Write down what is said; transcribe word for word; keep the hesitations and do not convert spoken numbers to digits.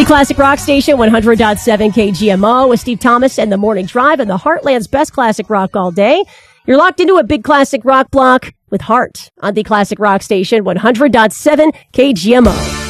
The Classic Rock Station, one hundred point seven K G M O with Steve Thomas and the Morning Drive and the Heartland's best classic rock all day. You're locked into a big classic rock block with Heart on the Classic Rock Station, one hundred point seven K G M O.